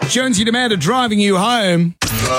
Jonesy Demand driving you home.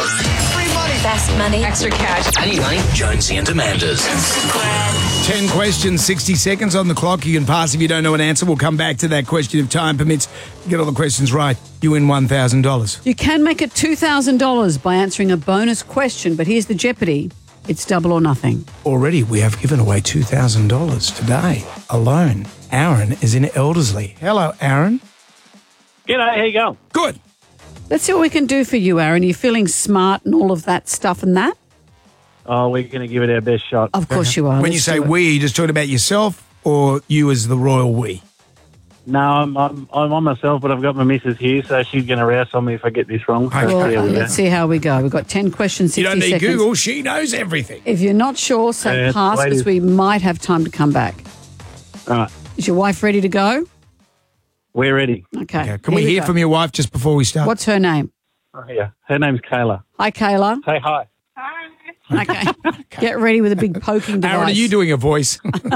Best money. Extra cash. Any money? Jonesy and Amanda's. 10 questions, 60 seconds on the clock. You can pass if you don't know an answer. We'll come back to that question if time permits. Get all the questions right, you win $1,000. You can make it $2,000 by answering a bonus question, but here's the jeopardy. It's double or nothing. Already, we have given away $2,000 today alone. Aaron is in Elderslie. Hello, Aaron. G'day, how you going? Good. Let's see what we can do for you, Aaron. Are you feeling smart and all of that stuff and that? Oh, we're going to give it our best shot. Of course you are. When you Let's say do it. we, are you just talking about yourself or you as the royal we? No, I'm on myself, but I've got my missus here, so she's going to rouse on me if I get this wrong. So Okay. there Well, we go. let's see how we go. We've got 10 questions, 60 You don't need seconds. Google. She knows everything. If you're not sure, say Yeah, pass wait because a- we might have time to come back. All right, Is your wife ready to go? we're ready. Okay. Okay. Can we hear go. from your wife just before we start? What's her name? Oh, yeah. Her name's Kayla. Hi, Kayla. Say hi. Okay. Get ready with a big poking device. Aaron, are you doing a voice?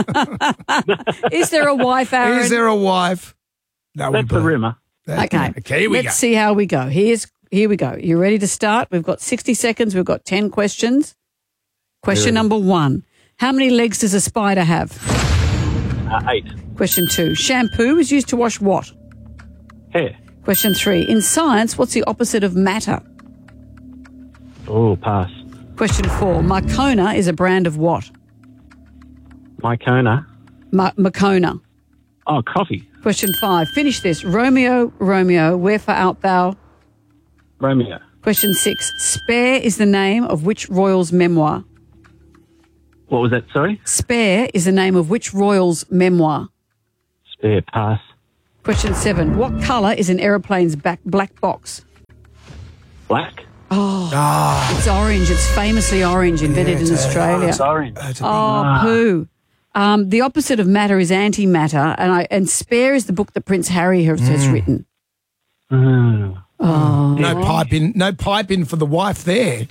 Is there a wife, Aaron? Is there a wife? No, That's the rumour. Okay. Okay, here we Let's go. see how we go. Here we go. You ready to start? We've got 60 seconds. We've got 10 questions. Question number 1. How many legs does a spider have? 8. Question 2. Shampoo is used to wash what? Hair. Question 3. In science, what's the opposite of matter? Oh, pass. Question 4. Marcona is a brand of what? Mycona. Marcona. Oh, coffee. Question 5. Finish this. Romeo, Romeo, wherefore art thou? Romeo. Question 6. Spare is the name of which royal's memoir? What was that, sorry? Spare is the name of which royal's memoir? Spare, pass. Question 7. What colour is an aeroplane's black box? Black. It's orange. It's famously orange, invented in Australia. It's orange. Oh, poo. The opposite of matter is antimatter, and Spare is the book that Prince Harry has written. Oh. No pipe in for the wife there.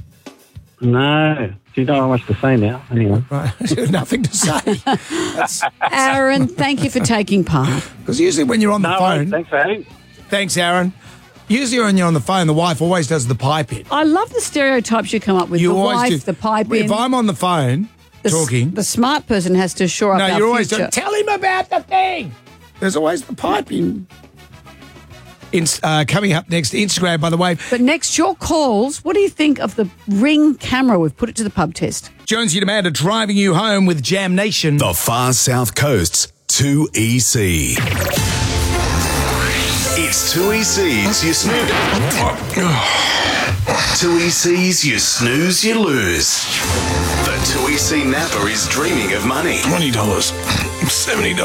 No. You don't know much to say now. Anyway. Right. Nothing to say. Aaron, thank you for taking part. Because usually when you're on the No, phone... thanks for having me. Thanks, Aaron. Usually when you're on the phone, the wife always does the pipe in. I love the stereotypes you come up with. You The always wife, do. the pipe in. If I'm on the phone talking... The smart person has to shore up No, our you're always future. doing, tell him about the thing. There's always the pipe in. Coming up next, Instagram, by the way. But next, your calls. What do you think of the Ring camera? We've put it to the pub test. Jonesy and Amanda driving you home with Jam Nation. The Far South Coast's 2EC. It's 2EC's You Snooze. 2EC's You Snooze, You Lose. The 2EC Napper is dreaming of money. $20, $70,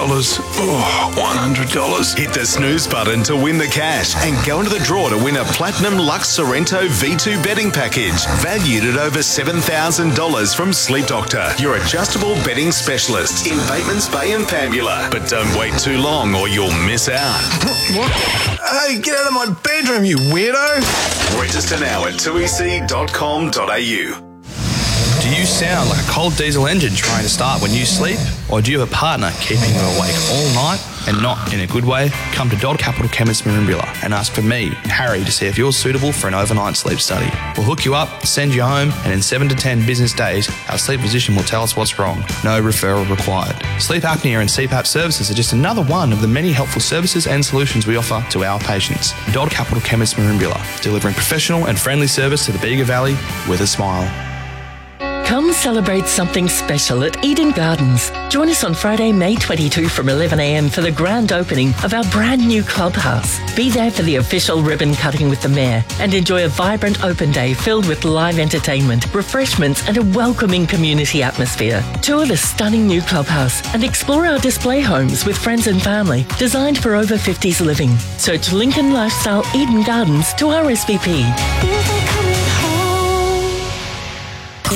$100. Hit the snooze button to win the cash and go into the draw to win a Platinum Lux Sorrento V2 betting package valued at over $7,000 from Sleep Doctor, your adjustable betting specialist in Bateman's Bay and Pambula. But don't wait too long or you'll miss out. Hey, get out of my bedroom, you weirdo! Register now at 2ec.com.au. Do you sound like a cold diesel engine trying to start when you sleep? Or do you have a partner keeping you awake all night and not in a good way? Come to Dodd Capital Chemist Merimbula and ask for me, Harry, to see if you're suitable for an overnight sleep study. We'll hook you up, send you home, and in 7 to 10 business days, our sleep physician will tell us what's wrong. No referral required. Sleep apnea and CPAP services are just another one of the many helpful services and solutions we offer to our patients. Dodd Capital Chemist Merimbula, delivering professional and friendly service to the Bega Valley with a smile. Come celebrate something special at Eden Gardens. Join us on Friday, May 22 from 11 a.m. for the grand opening of our brand new clubhouse. Be there for the official ribbon cutting with the Mayor and enjoy a vibrant open day filled with live entertainment, refreshments and a welcoming community atmosphere. Tour the stunning new clubhouse and explore our display homes with friends and family designed for over 50s living. Search Lincoln Lifestyle Eden Gardens to RSVP. Grand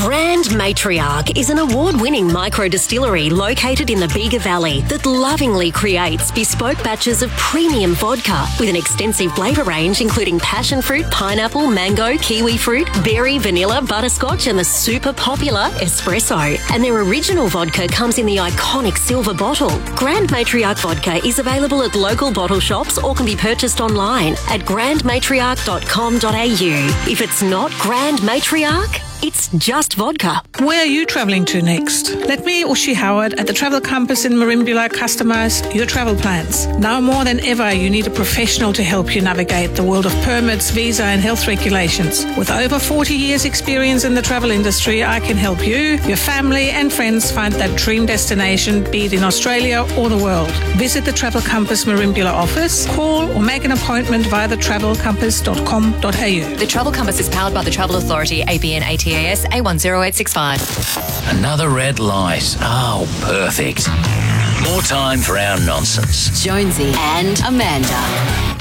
Grand Matriarch is an award-winning micro-distillery located in the Bega Valley that lovingly creates bespoke batches of premium vodka with an extensive flavour range including passion fruit, pineapple, mango, kiwi fruit, berry, vanilla, butterscotch and the super popular espresso. And their original vodka comes in the iconic silver bottle. Grand Matriarch vodka is available at local bottle shops or can be purchased online at grandmatriarch.com.au. If it's not Grand Matriarch, it's just vodka. Where are you travelling to next? Let me, Ushi Howard, at the Travel Compass in Merimbula customise your travel plans. Now more than ever, you need a professional to help you navigate the world of permits, visa and health regulations. With over 40 years experience in the travel industry, I can help you, your family and friends find that dream destination, be it in Australia or the world. Visit the Travel Compass Merimbula office, call or make an appointment via thetravelcompass.com.au. The Travel Compass is powered by the Travel Authority, ABN ATAS A10865. Another red light. Oh, perfect. More time for our nonsense. Jonesy and Amanda.